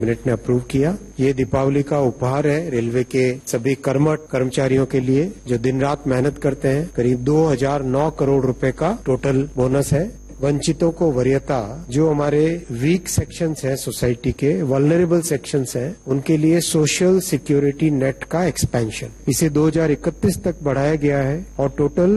Cabinet ने approve KIA. ये दीपावली का उपहार है रेलवे के सभी कर्मठ कर्मचारियों के लिए जो दिन रात मेहनत करते हैं। करीब 2009 करोड़ रुपए का टोटल बोनस है। वंचितों को वरीयता, जो हमारे वीक सेक्शंस हैं सोसाइटी के, वल्नरेबल सेक्शंस हैं, उनके लिए सोशल सिक्योरिटी नेट का एक्सपेंशन इसे 2031 तक बढ़ाया गया है और टोटल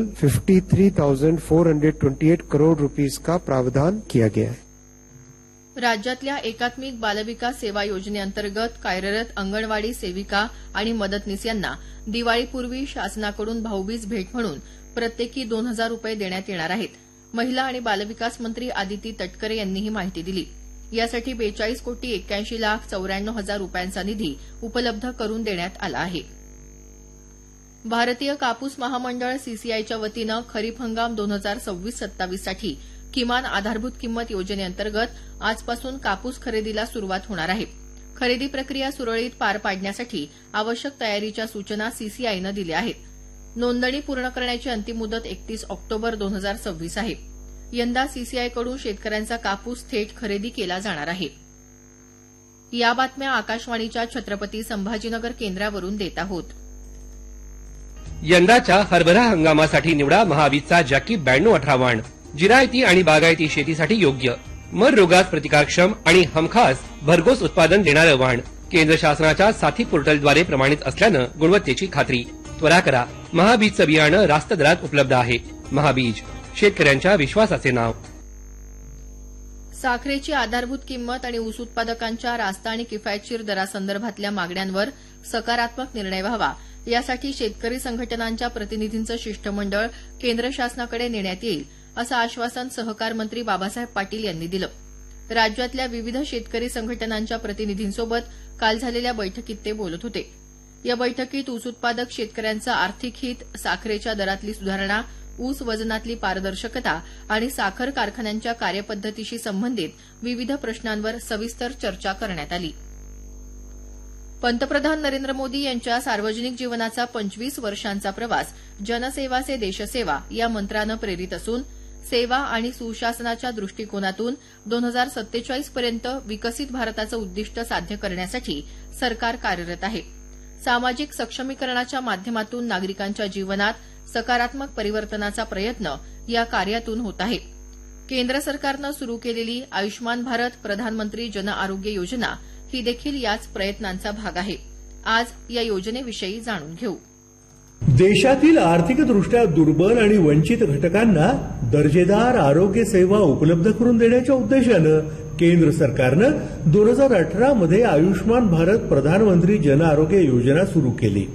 53,428 करोड़ रुपीस का प्रावधान किया गया है। राज्यातल्या एकात्मिक बालविकास सेवा योजनेअंतर्गत कार्यरत अंगणवाडी सेविका आणि मदतनीस यांना दिवाळीपूर्वी शासनाकडून भाऊबीज भेट म्हणून प्रत्येकी 2,000 रुपये देण्यात येणार आहेत। महिला आणि बालविकास मंत्री आदिती तटकरे यांनी ही माहिती दिली। यासाठी 42,81,94,000 रुपयांचा निधी उपलब्ध करून देण्यात आला आहे। भारतीय कापूस महामंडळ सीसीआयच्या वतीनं खरीप हंगाम 2026-27 साठी किमान आधारभूत किंमत योजनेअंतर्गत आजपासून कापूस खरेदीला सुरुवात होणार आहे। खरेदी प्रक्रिया सुरळीत पार पाडण्यासाठी आवश्यक तयारीच्या सूचना सीसीआयनं दिल्या आहेत। नोंदणी पूर्ण करण्याची अंतिम मुदत 31 ऑक्टोबर 2026 आहे। यंदा सीसीआयकडून शेतकऱ्यांचा कापूस थेट खरेदी केला जाणार आहे। या बातम्या आकाशवाणीच्या छत्रपती संभाजीनगर केंद्रावरून देत आहोत। यंदाच्या हरभरा हंगामासाठी निवडा महाबीजचा जॅकी 9218 वाण। जिरायती आणि बागायती शेतीसाठी योग्य, मर रोगास प्रतिकारक्षम आणि हमखास भरघोस उत्पादन देणारं वाण। केंद्र शासनाच्या साथी पोर्टलद्वारे प्रमाणित असल्यानं गुणवत्तेची खात्री। त्वरा करा, महाबीजचं बियाणं रास्त दरात उपलब्ध आहे। महाबीज, शेतकऱ्यांच्या विश्वासाचे नाव। साखरेची आधारभूत किंमत आणि ऊस उत्पादकांच्या रास्त आणि किफायतशीर दरासंदर्भातल्या मागण्यांवर सकारात्मक निर्णय व्हावा यासाठी शेतकरी संघटनांच्या प्रतिनिधींचं शिष्टमंडळ केंद्र शासनाकडे नेण्यात येईल असं आश्वासन सहकार मंत्री बाबासाहेब पाटील यांनी दिलं। राज्यातल्या विविध शेतकरी संघटनांच्या प्रतिनिधींसोबत काल झालेल्या बैठकीत ते बोलत होते। या बैठकीत ऊस उत्पादक शेतकऱ्यांचं आर्थिक हित, साखरेच्या दरातली सुधारणा, ऊस वजनातली पारदर्शकता आणि साखर कारखान्यांच्या कार्यपद्धतीशी संबंधित विविध प्रश्नांवर सविस्तर चर्चा करण्यात आली। पंतप्रधान नरेंद्र मोदी यांच्या सार्वजनिक जीवनाचा 25 वर्षांचा प्रवास जनसेवा से देशसेवा या मंत्रानं प्रेरित असून सेवा आणि सुशासनाच्या दृष्टिकोनातून 2047 पर्यंत विकसित भारताचं उद्दिष्ट साध्य करण्यासाठी सरकार कार्यरत आहे। सामाजिक सक्षमीकरणाच्या माध्यमातून नागरिकांच्या जीवनात सकारात्मक परिवर्तनाचा प्रयत्न या कार्यातून होत आहे। केंद्र सरकारनं सुरू केलेली आयुष्मान भारत प्रधानमंत्री जन आरोग्य योजना ही देखील याच प्रयत्नांचा भाग आहे। आज या योजनेविषयी जाणून घेऊ। देशातील आर्थिकदृष्ट्या दुर्बल आणि वंचित घटकांना दर्जेदार आरोग्य सेवा उपलब्ध करून देण्याच्या उद्देशानं केंद्र सरकारनं 2018 मध्ये आयुष्मान भारत प्रधानमंत्री जन आरोग्य योजना सुरू केली।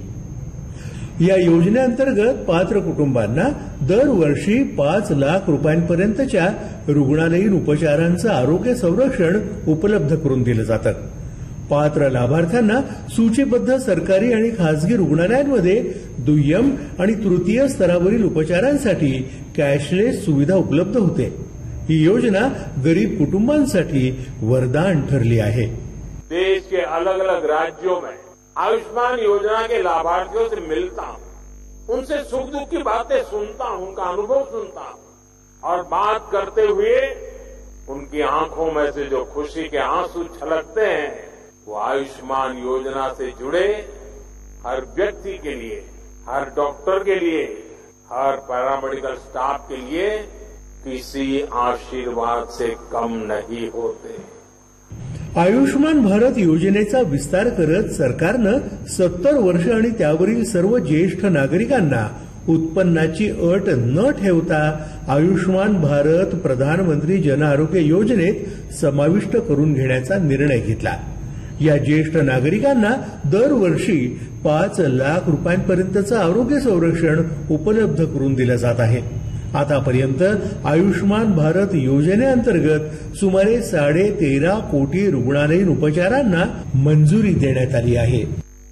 या योजनेअंतर्गत पात्र कुटुंबांना दरवर्षी 5 लाख रुपयांपर्यंतच्या रुग्णालयीन उपचारांचं आरोग्य संरक्षण उपलब्ध करून दिलं जातं। पात्र लाभार्थ्यांना सूचीबद्ध सरकारी आणि खासगी रुग्णालयांमध्ये दुय्यम आणि तृतीय स्तरावरील उपचारांसाठी कॅशलेस सुविधा उपलब्ध होते। ही योजना गरीब कुटुंबांसाठी वरदान ठरली आहे। देश के अलग अलग राज्यों में आयुष्मान योजना के लाभार्थियों से मिलता हूं, उनसे सुख दुख की बातें सुनता हूं, उनका अनुभव सुनता हूं और बात करते हुए उनकी आंखों में से जो खुशी के आंसू छलकते हैं वो आयुष्मान योजना से जुड़े हर व्यक्ति के लिए, हर डॉक्टर के लिए, हर पैरामेडिकल स्टाफ के लिए किसी आशीर्वाद से कम नहीं होते। आयुष्मान भारत योजनेचा विस्तार करत सरकारनं 70 वर्ष आणि त्यावरील सर्व ज्येष्ठ नागरिकांना उत्पन्नाची अट न ठेवता आयुष्मान भारत प्रधानमंत्री जन आरोग्य योजनेत समाविष्ट करून घेण्याचा निर्णय घेतला। या ज्येष्ठ नागरिकांना दरवर्षी 5 लाख रुपयांपर्यंतचं आरोग्य संरक्षण उपलब्ध करून दिलं जात आहे। आतापर्यंत आयुष्मान भारत योजनेअंतर्गत सुमारे 13.5 कोटी रुग्णालयीन उपचारांना मंजुरी देण्यात आली आहे।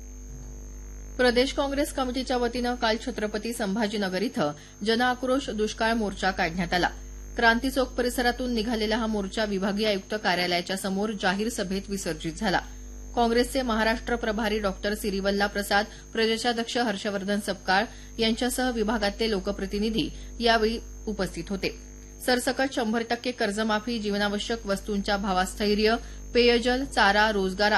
प्रदेश काँग्रेस कमिटीच्या वतीनं काल छत्रपती संभाजीनगर इथं जनआक्रोश दुष्काळ मोर्चा काढण्यात आला। क्रांती चौक परिसरातून निघालेला हा मोर्चा विभागीय आयुक्त कार्यालयाच्या समोर जाहीर सभेत विसर्जित झाला। काँग्रेसचे महाराष्ट्र प्रभारी डॉक्टर सिरिवल्ला प्रसाद, प्रदेशाध्यक्ष हर्षवर्धन सपकाळ यांच्यासह विभागातले लोकप्रतिनिधी यावेळी उपस्थित होते। सरसकट 100% कर्जमाफी, जीवनावश्यक वस्तूंच्या भावात स्थैर्य, पेयजल, चारा, रोजगार